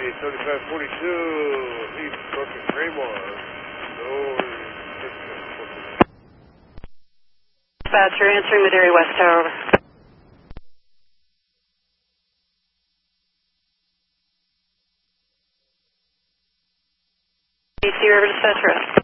7542, East Broken Graymoor. Dispatcher answering Madera West Tower. DC River Dispatcher.